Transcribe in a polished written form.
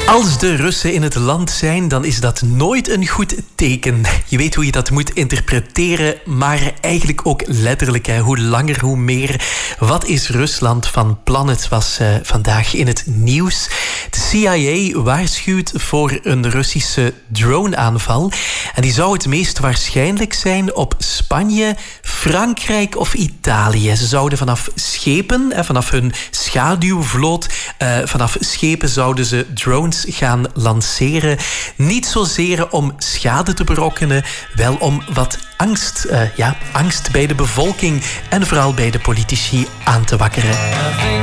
Als de Russen in het land zijn, dan is dat nooit een goed teken. Je weet hoe je dat moet interpreteren, maar eigenlijk ook letterlijk. Hoe langer, hoe meer. Wat is Rusland van plan? Het was vandaag in het nieuws. De CIA waarschuwt voor een Russische droneaanval. En die zou het meest waarschijnlijk zijn op Spanje, Frankrijk of Italië. Ze zouden vanaf schepen, vanaf hun schaduwvloot, vanaf schepen zouden ze drones gaan lanceren. Niet zozeer om schade te berokkenen, wel om wat angst bij de bevolking en vooral bij de politici aan te wakkeren.